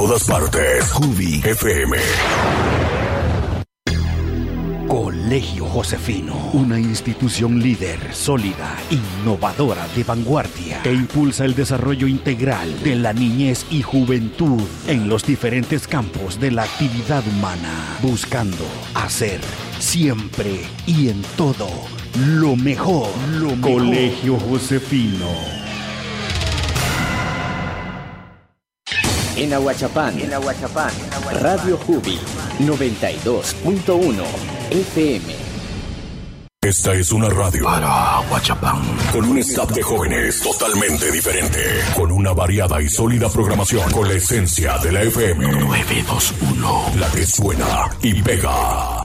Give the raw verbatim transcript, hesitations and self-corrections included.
todas partes. Jubi F M. Colegio Josefino, una institución líder, sólida, innovadora, de vanguardia, que impulsa el desarrollo integral de la niñez y juventud en los diferentes campos de la actividad humana, buscando hacer siempre y en todo lo mejor. Lo mejor. Colegio Josefino. En Ahuachapán, en Ahuachapán, Radio Jubi noventa y dos punto uno F M. Esta es una radio para Ahuachapán, con un staff de jóvenes totalmente diferente, con una variada y sólida programación, con la esencia de la F M nueve dos uno, la que suena y pega.